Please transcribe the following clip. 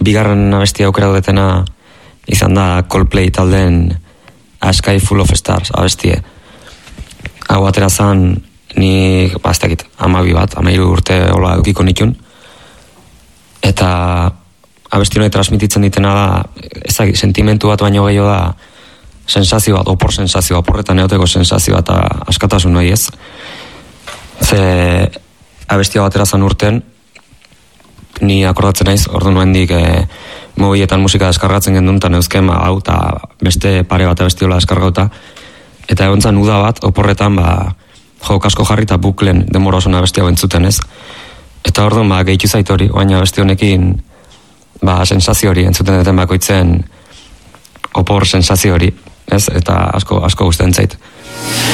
bigarren abestia aukera dutena izan da Coldplay taldeen A Sky Full of Stars abestie. Hau atera zan, ni, ez dakit, 13 urte hola edukiko nikun. Eta abesti hori transmititzen ditena da, ezagik, sentimentu bat baino gehiago da, sensazio bat, opor sensazio, oporretan eoteko sensazio bat, askatasun nahi ez. Ze abestia batera zan urten, ni akordatzen naiz, ordu nuendik mobiletan musika deskargatzen gendun, eta neuzken hau, eta beste pare bat abestiola deskargauta, eta egon zan uda bat, oporretan, jok asko jarri eta buklen denbora oso abestia entzuten ez. Eta orduan, gehitu zait hori, baina abesti honekin, sensazio hori, entzuten duten bakoitzen opor sensazio hori, ez? Eta asko gustatzen zait.